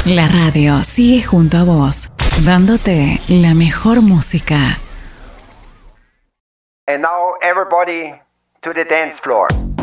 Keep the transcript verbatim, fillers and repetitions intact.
La radio sigue junto a vos, dándote la mejor música. And now everybody to the dance floor.